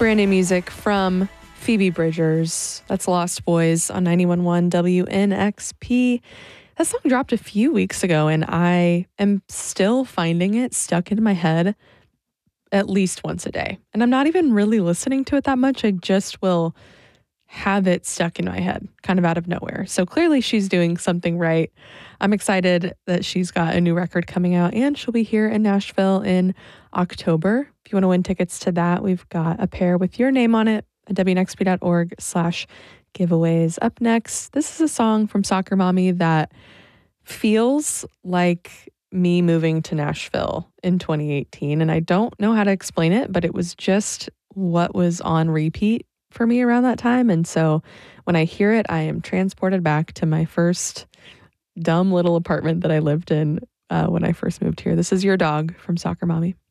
brand new music from Phoebe Bridgers. That's Lost Boys on 91.1 WNXP. That song dropped a few weeks ago, and I am still finding it stuck in my head at least once a day. And I'm not even really listening to it that much. I just will have it stuck in my head, kind of out of nowhere. So clearly she's doing something right. I'm excited that she's got a new record coming out, and she'll be here in Nashville in October. If you want to win tickets to that, we've got a pair with your name on it at WNXP.org/giveaways. Up next, this is a song from Soccer Mommy that feels like me moving to Nashville in 2018. And I don't know how to explain it, but it was just what was on repeat for me around that time. And so when I hear it, I am transported back to my first dumb little apartment that I lived in when I first moved here. This is Your Dog from Soccer Mommy.